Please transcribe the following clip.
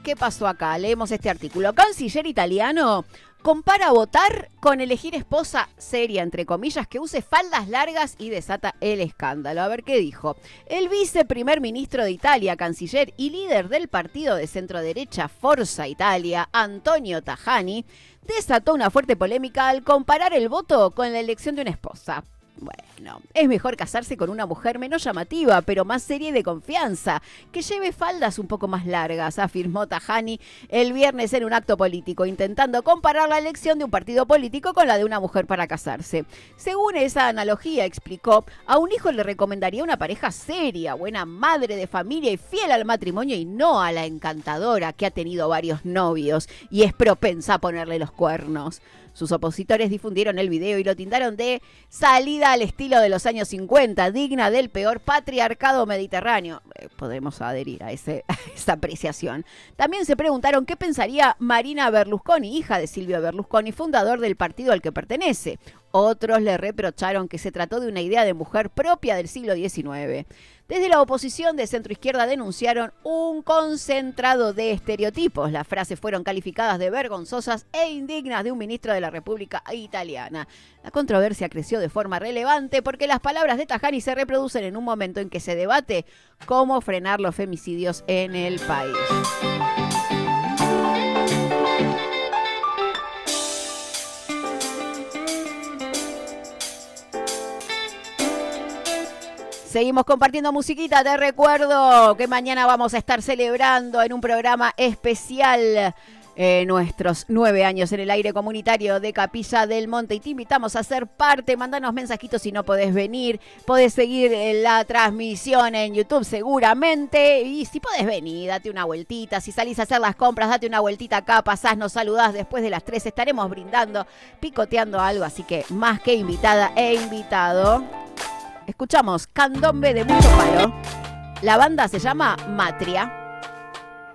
¿qué pasó acá? Leemos este artículo. Canciller italiano compara votar con elegir esposa seria, entre comillas, que use faldas largas y desata el escándalo. A ver qué dijo. El viceprimer ministro de Italia, canciller y líder del partido de centro-derecha Forza Italia, Antonio Tajani, desató una fuerte polémica al comparar el voto con la elección de una esposa. Bueno, es mejor casarse con una mujer menos llamativa, pero más seria y de confianza, que lleve faldas un poco más largas, afirmó Tajani el viernes en un acto político, intentando comparar la elección de un partido político con la de una mujer para casarse. Según esa analogía, explicó, a un hijo le recomendaría una pareja seria, buena madre de familia y fiel al matrimonio, y no a la encantadora que ha tenido varios novios y es propensa a ponerle los cuernos. Sus opositores difundieron el video y lo tildaron de salida al estilo de los años 50, digna del peor patriarcado mediterráneo. Podemos adherir a esa apreciación. También se preguntaron qué pensaría Marina Berlusconi, hija de Silvio Berlusconi, fundador del partido al que pertenece. Otros le reprocharon que se trató de una idea de mujer propia del siglo XIX. Desde la oposición de centroizquierda denunciaron un concentrado de estereotipos. Las frases fueron calificadas de vergonzosas e indignas de un ministro de la República Italiana. La controversia creció de forma relevante porque las palabras de Tajani se reproducen en un momento en que se debate cómo frenar los femicidios en el país. Seguimos compartiendo musiquita. Te recuerdo que mañana vamos a estar celebrando en un programa especial nuestros 9 años en el aire comunitario de Capilla del Monte y te invitamos a ser parte. Mandanos mensajitos si no podés venir. Podés seguir la transmisión en YouTube seguramente y si podés venir, date una vueltita. Si salís a hacer las compras, date una vueltita acá, pasás, nos saludás. Después de las 3 estaremos brindando, picoteando algo, así que más que invitada e invitado. Escuchamos Candombe de mucho palo. La banda se llama Matria.